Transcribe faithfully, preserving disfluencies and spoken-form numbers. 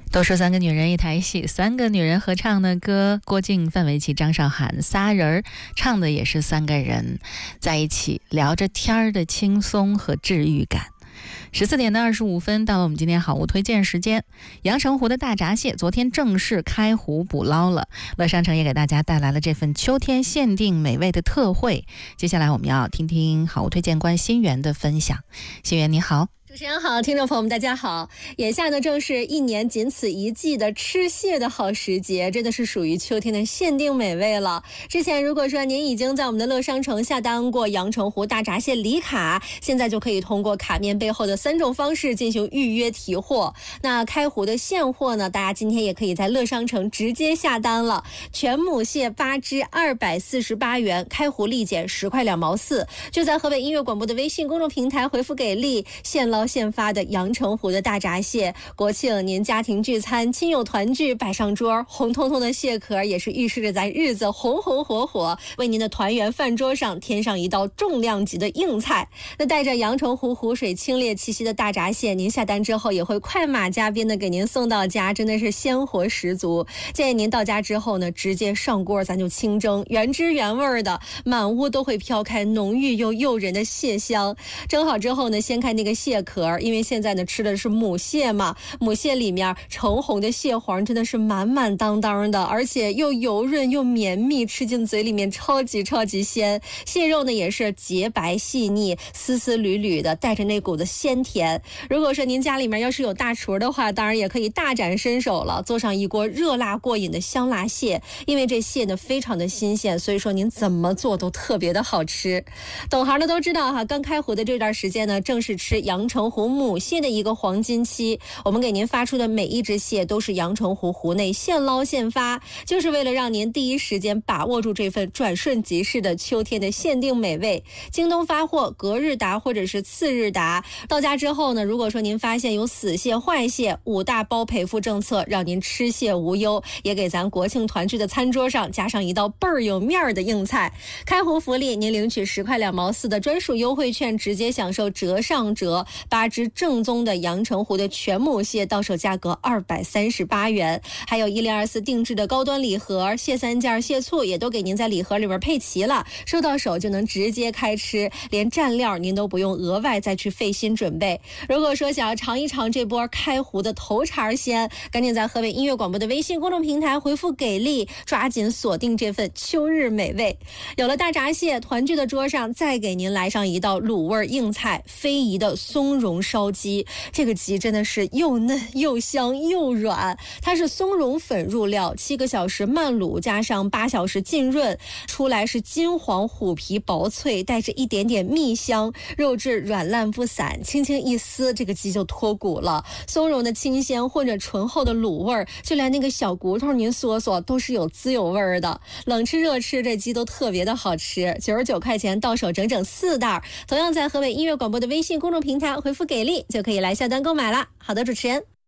都说三个女人一台戏，三个女人合唱的歌，郭靖、范玮琪、张韶涵仨人唱的也是三个人在一起聊着天儿的轻松和治愈感。十四点的二十五分，到了我们今天好物推荐时间。阳澄湖的大闸蟹昨天正式开湖捕捞了，乐商城也给大家带来了这份秋天限定美味的特惠。接下来我们要听听好物推荐官新源的分享。新源你好。 主持人好，听众朋友们大家好。眼下呢正是一年仅此一季的吃蟹的好时节，真的是属于秋天的限定美味了。之前如果说您已经在我们的乐商城下单过阳澄湖大闸蟹礼卡，现在就可以通过卡面背后的三种方式进行预约提货。那开湖的现货呢，大家今天也可以在乐商城直接下单了。全母蟹八只二百四十八元，开湖立减十块两毛四，就在河北音乐广播的微信公众平台回复给力，现捞现发的阳澄湖的大闸蟹，国庆您家庭聚餐亲友团聚摆上桌，红彤彤的蟹壳也是预示着咱日子红红火火，为您的团圆饭桌上添上一道重量级的硬菜。那带着阳澄湖湖水清冽气息的大闸蟹，您下单之后也会快马加鞭的给您送到家，真的是鲜活十足。建议您到家之后呢，直接上锅咱就清蒸，原汁原味的，满屋都会飘开浓郁又诱人的蟹香。蒸好之后呢，掀开那个蟹壳，因为现在呢吃的是母蟹嘛，母蟹里面橙红的蟹黄真的是满满当当的，而且又油润又绵密，吃进嘴里面超级超级鲜。蟹肉呢也是洁白细腻，丝丝缕缕的，带着那股子鲜甜。如果说您家里面要是有大厨的话，当然也可以大展身手了，做上一锅热辣过瘾的香辣蟹。因为这蟹呢非常的新鲜，所以说您怎么做都特别的好吃。懂行的都知道哈，刚开湖的这段时间呢，正是吃阳澄湖母蟹的一个黄金期。我们给您发出的每一只蟹都是阳澄湖湖内现捞现发，就是为了让您第一时间把握住这份转瞬即逝的秋天的限定美味。京东发货隔日达或者是次日达，到家之后呢，如果说您发现有死蟹坏蟹，五大包赔付政策，让您吃蟹无忧，也给咱国庆团聚的餐桌上加上一道倍儿有面儿的硬菜。开湖福利，您领取十块两毛四的专属优惠券，直接享受折上折，八只正宗的阳澄湖的全母蟹到手价格二百三十八元，还有一零二四定制的高端礼盒，蟹三件蟹醋也都给您在礼盒里面配齐了，收到手就能直接开吃，连蘸料您都不用额外再去费心准备。如果说想要尝一尝这波开湖的头茬鲜，赶紧在河北音乐广播的微信公众平台回复给力，抓紧锁定这份秋日美味。有了大闸蟹，团聚的桌上再给您来上一道卤味硬菜，非遗的松茸烧鸡。这个鸡真的是又嫩又香又软，它是松茸粉入料，七个小时慢卤加上八小时浸润，出来是金黄虎皮薄脆，带着一点点蜜香，肉质软烂不散，轻轻一撕这个鸡就脱骨了。松茸的清鲜混着醇厚的卤味，就连那个小骨头您嗦嗦都是有滋有味的。冷吃热吃这鸡都特别的好吃，九十九块钱到手整整四袋。同样在河北音乐广播的微信公众平台回复给力就可以来下单购买了。好的，主持人。